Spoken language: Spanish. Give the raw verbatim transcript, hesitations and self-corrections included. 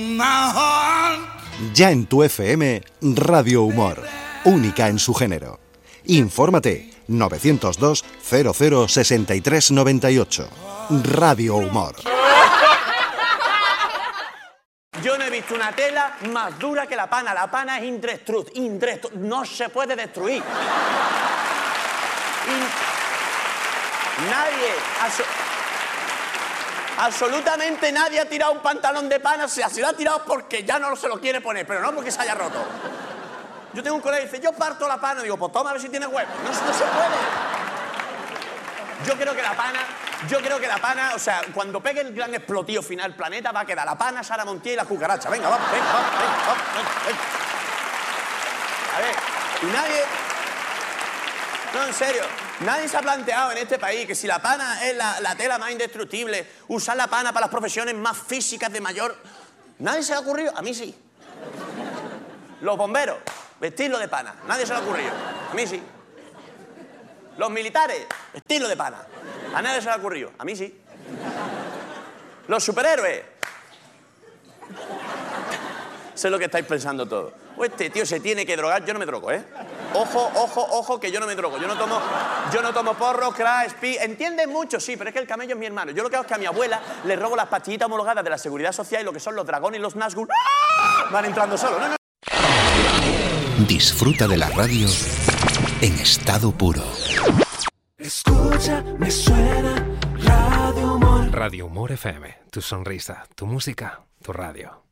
Ya en tu F M, Radio Humor, única en su género. Infórmate novecientos dos cero cero sesenta y tres noventa y ocho. Radio Humor. Yo no he visto una tela más dura que la pana. La pana es indestructible, indestru- no se puede destruir. In- nadie, abso- absolutamente nadie ha tirado un pantalón de pana. O sea, se lo ha tirado porque ya no se lo quiere poner, pero no porque se haya roto. Yo tengo un colega que dice, yo parto la pana. Digo, pues toma a ver si tiene huevo. No, no se puede. Yo creo que la pana, yo creo que la pana, o sea, cuando pegue el gran explotío final planeta, va a quedar la pana, Sara Montiel y la cucaracha. Venga, vamos, venga, vamos, venga, vamos, venga, venga. A ver, y nadie... No, en serio, nadie se ha planteado en este país que si la pana es la, la tela más indestructible, usar la pana para las profesiones más físicas de mayor... Nadie se le ha ocurrido, a mí sí. Los bomberos, vestirlo de pana, nadie se le ha ocurrido, a mí sí. Los militares, estilo de pana. A nadie se le ha ocurrido. A mí sí. Los superhéroes. Sé lo que estáis pensando todos. O este tío se tiene que drogar. Yo no me drogo, ¿eh? Ojo, ojo, ojo, que yo no me drogo. Yo no tomo, yo no tomo porro, crack, speed. ¿Entienden mucho? Sí, pero es que el camello es mi hermano. Yo lo que hago es que a mi abuela le robo las pastillitas homologadas de la Seguridad Social y lo que son los dragones y los Nazgûl ¡ah! Van entrando solos. No, no. Disfruta de la radio en estado puro. Escucha, me suena Radio Humor. Radio Humor F M, tu sonrisa, tu música, tu radio.